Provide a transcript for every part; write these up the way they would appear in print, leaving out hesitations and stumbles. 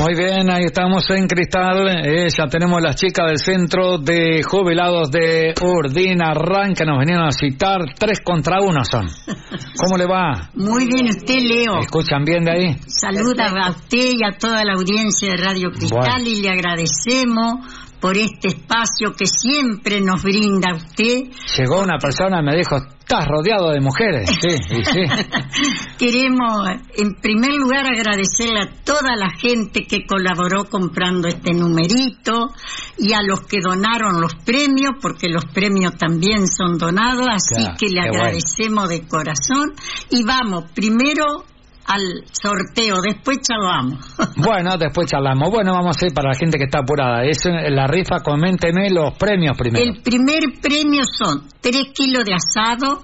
Muy bien, ahí estamos en Cristal. Ya tenemos las chicas del Centro de Jubilados de Urdinarrán que nos vinieron a citar. 3 contra 1 son. ¿Cómo le va? Muy bien, usted, Leo. ¿Me escuchan bien de ahí? Saluda a usted y a toda la audiencia de Radio Cristal, y le agradecemos por este espacio que siempre nos brinda usted. Llegó una persona y me dijo, estás rodeado de mujeres. Sí, y sí. Queremos, en primer lugar, agradecerle a toda la gente que colaboró comprando este numerito y a los que donaron los premios, porque los premios también son donados, así claro, que le agradecemos de corazón. Y vamos, primero al sorteo, después charlamos. Bueno, después charlamos. Bueno, vamos a ir para la gente que está apurada. Es la rifa, coménteme los premios primero. El primer premio son 3 kilos de asado,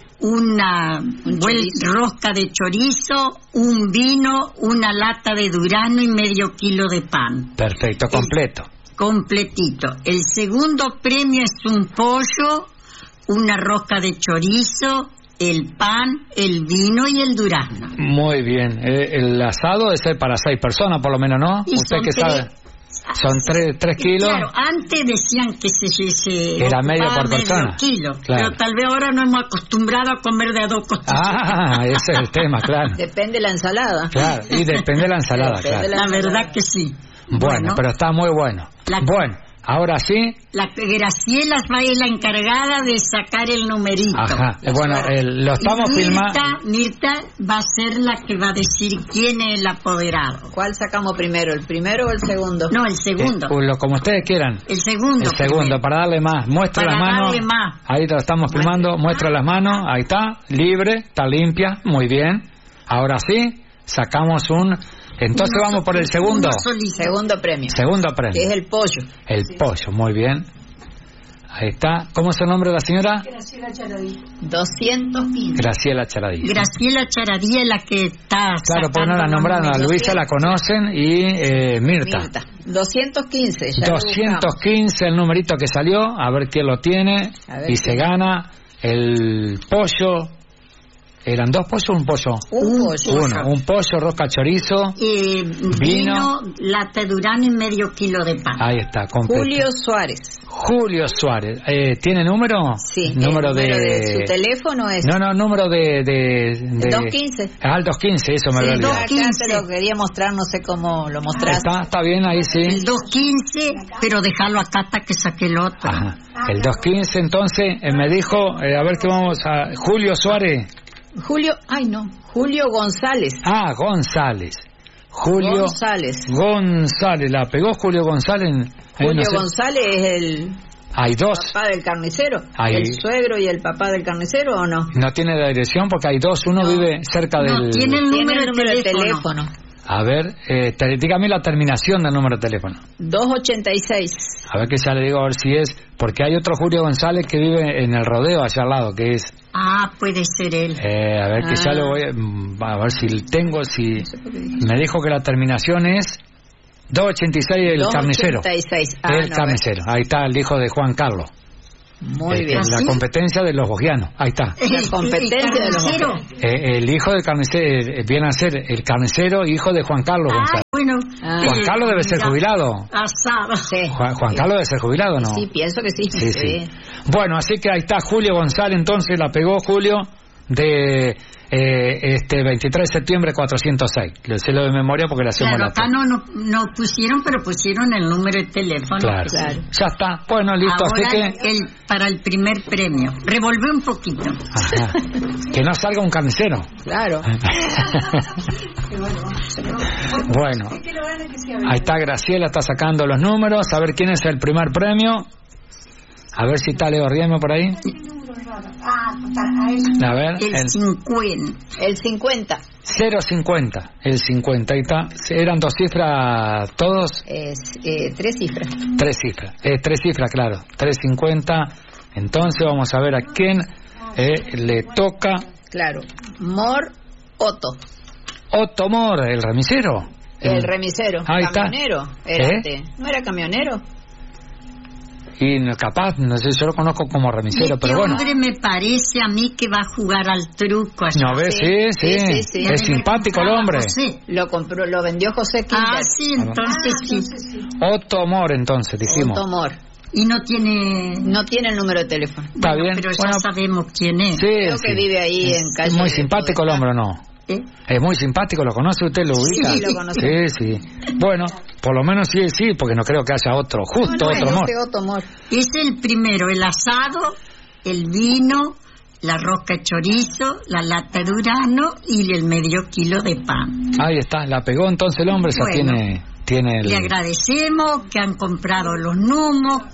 una rosca de chorizo, un vino, una lata de durazno y medio kilo de pan. Perfecto, completo. Completito. El segundo premio es un pollo, una rosca de chorizo, el pan, el vino y el durazno. Muy bien. El asado es para 6 personas, por lo menos, ¿no? Y ¿usted qué sabe? Son 3 kilos. Claro, antes decían que se era medio por persona. Medio kilo, claro. Pero tal vez ahora nos hemos acostumbrado a comer de a 2 costillas. Ah, ese es el tema, claro. Depende de la ensalada. Claro, y depende de la ensalada, claro. La verdad que sí. Bueno, pero está muy bueno. Bueno. Ahora sí. La Graciela es la encargada de sacar el numerito. Ajá. Bueno, lo estamos filmando. Mirta va a ser la que va a decir quién es el apoderado. ¿Cuál sacamos primero, el primero o el segundo? No, el segundo. Como ustedes quieran. El segundo. El segundo, primero. Para darle más. Muestra las manos. Darle más. Ahí lo estamos filmando. Muestra las manos. Ahí está. Libre. Está limpia. Muy bien. Ahora sí. Sacamos un... Entonces vamos por el segundo. Segundo premio. Segundo premio. Que es el pollo. El pollo, muy bien. Ahí está. ¿Cómo es el nombre de la señora? Graciela Charadí. 215. Graciela Charadí. Graciela Charadí es la que está. Claro, porque no la nombraron. A Luisa la conocen y Mirta. 215. 215 el numerito que salió. A ver quién lo tiene. Y se gana el pollo. ¿Eran 2 pollos o un pollo? Un pollo. Un pollo, rosca, chorizo, vino, lata de durazno y medio kilo de pan. Ahí está, completo. Julio Suárez. ¿Tiene número? Sí. ¿Número de su teléfono es? No, número de 215. El 215, eso me lo olvidé. Acá te lo quería mostrar, no sé cómo lo mostraste. Está bien, ahí sí. El 215, pero déjalo acá hasta que saque el otro. Ajá. El 215, entonces, me dijo, a ver qué vamos a... Julio Suárez. Julio González. González. González, la pegó Julio González. Julio González es el... Hay 2. Papá del carnicero. ¿El suegro y el papá del carnicero o no? No tiene la dirección porque hay 2. Uno vive cerca del... Tiene el número de teléfono. A ver, dígame la terminación del número de teléfono. 286. A ver que ya le digo, a ver si es... Porque hay otro Julio González que vive en el rodeo allá al lado, que es... puede ser él. A ver que ya lo voy a ver si tengo, si... Me dijo que la terminación es 286 el 286. Carnicero. El carnicero. Ahí está el hijo de Juan Carlos. Muy bien. La competencia de los bogianos. Ahí está. La competencia de los bogianos. El hijo del carnicero viene a ser el carnicero, hijo de Juan Carlos González. Bueno. Juan Carlos debe ser jubilado. Sí. Juan Carlos debe ser jubilado, ¿no? Sí, pienso que sí. Sí. Bueno, así que ahí está Julio González, entonces la pegó Julio de 23 de septiembre 406. Lo sé de memoria porque la hacemos la acá no pusieron, pero pusieron el número de teléfono. Claro. Ya está. Bueno, listo. Ahora así que para el primer premio. Revolvé un poquito. Ajá. Que no salga un carnicero. Claro. Bueno. Ahí está Graciela, está sacando los números. A ver quién es el primer premio. A ver si está Leo Rieme por ahí. A ver. El 50. El 50. 050. El 50. Ahí está. ¿Eran 2 cifras todos? 3 cifras. 3 cifras. 3 cifras, claro. 350. Entonces vamos a ver a quién le toca. Claro. Mor Otto. Otto Mor, el remisero. El remisero. Ahí camionero. Está. ¿No era camionero? Y capaz, no sé, yo lo conozco como remisero, pero bueno. Este hombre me parece a mí que va a jugar al truco allá. ¿No ves? Sí. Es simpático el hombre. Lo compró, lo vendió José Kinder. Sí, entonces sí. Otto Mor, entonces, dijimos. Otto Mor. Y no tiene el número de teléfono. Está bien. Pero ya sabemos quién es. Sí, creo que vive ahí en calle. Es muy simpático el hombre, ¿o no? Es muy simpático, ¿lo conoce usted? ¿Lo ubica? Sí, lo conoce. Sí. Bueno, por lo menos sí, porque no creo que haya otro, Otto Mor. Es el primero, el asado, el vino, la rosca de chorizo, la lata de durazno y el medio kilo de pan. Ahí está, la pegó entonces el hombre, ya tiene el... Le agradecemos que han comprado los números,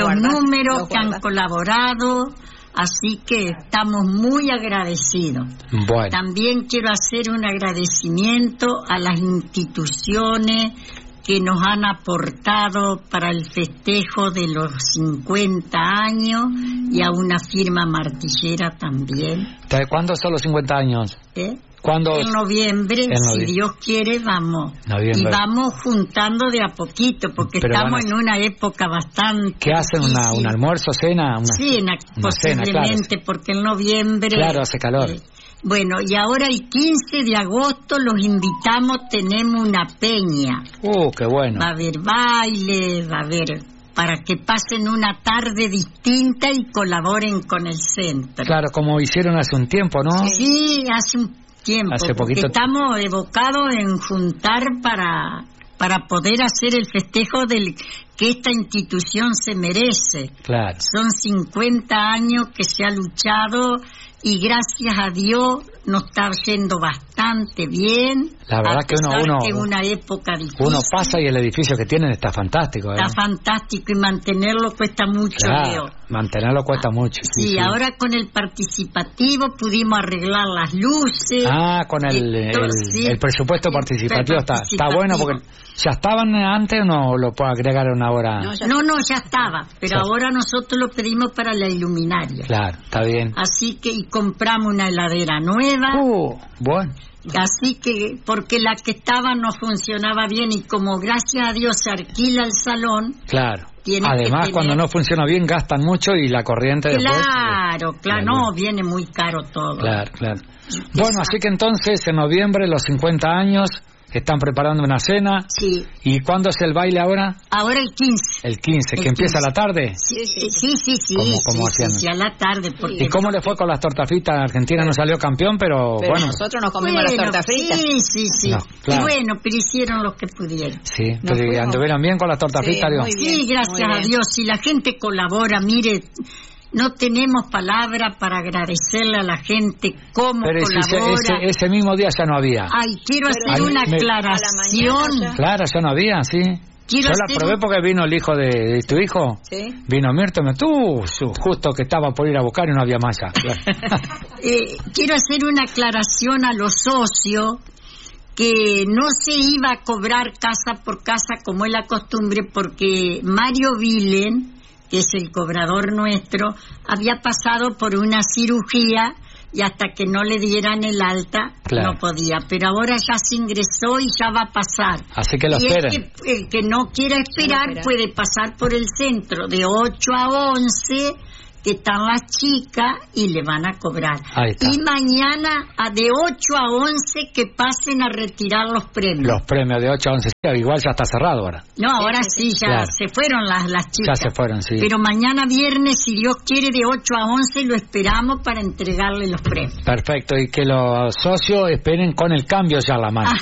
que han colaborado. Así que estamos muy agradecidos. Bueno. También quiero hacer un agradecimiento a las instituciones que nos han aportado para el festejo de los 50 años y a una firma martillera también. ¿Cuándo son los 50 años? ¿Cuándo? En noviembre, si Dios quiere, vamos. Noviembre. Y vamos juntando de a poquito, porque estamos en una época bastante... ¿Qué hacen? ¿Un almuerzo, cena? Posiblemente, claro. Porque en noviembre... Claro, hace calor. Bueno, y ahora el 15 de agosto los invitamos, tenemos una peña. ¡Qué bueno! Va a haber baile, va a haber... para que pasen una tarde distinta y colaboren con el centro. Claro, como hicieron hace un tiempo, ¿no? Sí, hace un tiempo, porque estamos evocados en juntar para poder hacer el festejo que esta institución se merece. Claro. Son 50 años que se ha luchado y gracias a Dios nos está yendo bastante bien. La verdad que uno en una época difícil. Uno pasa y el edificio que tienen está fantástico. Está fantástico y mantenerlo cuesta mucho. Claro, mantenerlo cuesta mucho. Sí, ahora con el participativo pudimos arreglar las luces. Con el presupuesto participativo está bueno, porque ya estaban antes, o no lo puedo agregar una hora. No, ya estaba, pero ahora nosotros lo pedimos para la iluminaria. Claro, está bien. Así que compramos una heladera nueva. Bueno. Así que, porque la que estaba no funcionaba bien y como gracias a Dios se alquila el salón. Claro. Además, cuando no funciona bien gastan mucho y la corriente después... Claro, no, viene muy caro todo. Claro. Bueno, así que entonces en noviembre, los 50 años... ¿Están preparando una cena? Sí. ¿Y cuándo es el baile ahora? Ahora el 15. ¿El 15? ¿Que empieza a la tarde? Sí. ¿Cómo hacían? Sí, a la tarde. ¿Y cómo le fue con las tortas fritas? Argentina no salió campeón, pero bueno. Nosotros nos comimos las tortas fritas. Sí. No, claro. Y pero hicieron lo que pudieron. Sí, ¿anduvieron bien con las tortas fritas? Sí, gracias a Dios. Si la gente colabora, mire... No tenemos palabras para agradecerle a la gente cómo colabora. Ese mismo día ya no había. Quiero hacer una aclaración. Claro, ya no había, sí. Yo la probé porque vino el hijo de tu hijo. Sí. Vino Mirto, justo que estaba por ir a buscar y no había más ya. Quiero hacer una aclaración a los socios que no se iba a cobrar casa por casa como es la costumbre, porque Mario Vilen, que es el cobrador nuestro, había pasado por una cirugía y hasta que no le dieran el alta no podía. Pero ahora ya se ingresó y ya va a pasar. Así que lo esperen. El que no quiera esperar puede pasar por el centro de 8 a 11, que están las chicas y le van a cobrar. Y mañana de 8 a 11 que pasen a retirar los premios. Los premios de 8 a 11, igual ya está cerrado ahora. No, ahora sí, ya se fueron las chicas. Ya se fueron, sí. Pero mañana viernes, si Dios quiere, de 8 a 11 lo esperamos para entregarle los premios. Perfecto, y que los socios esperen con el cambio ya a la mano.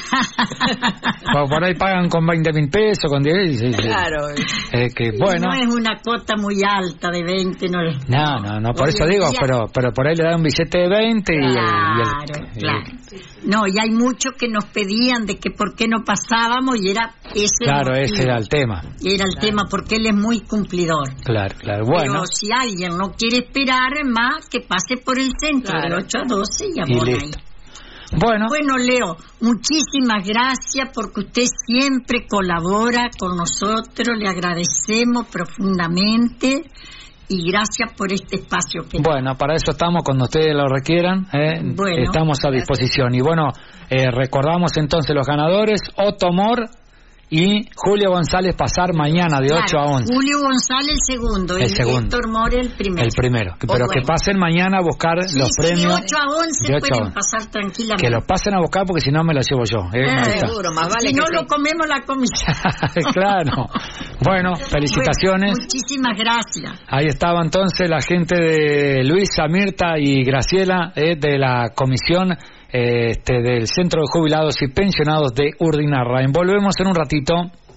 Por ahí pagan con 20.000 pesos, con 10. Claro. Bueno. No es una cuota muy alta de 20, no es. No, por eso digo, pero por ahí le dan un billete de 20 Claro. No, y hay muchos que nos pedían de que por qué no pasábamos y era ese ese era el tema. Era el tema, porque él es muy cumplidor. Claro, bueno. Pero si alguien no quiere esperar más, que pase por el centro de 8 a 12 y abona ahí. Bueno, Leo, muchísimas gracias porque usted siempre colabora con nosotros, le agradecemos profundamente. Y gracias por este espacio. Bueno, para eso estamos, cuando ustedes lo requieran, estamos a disposición. Y recordamos entonces los ganadores: Otto Mor y Julio González pasar mañana de 8 a 11. Julio González el segundo y Héctor More el primero. El primero, pero que pasen mañana a buscar los premios. De 8 a 11 pueden pasar tranquilamente. Que los pasen a buscar porque si no me los llevo yo. Seguro, más vale si no lo comemos la comisión. Claro. Bueno, felicitaciones. Muchísimas gracias. Ahí estaba entonces la gente de Luisa, Mirta y Graciela de la comisión del Centro de Jubilados y Pensionados de Urdinarrain. Volvemos en un ratito.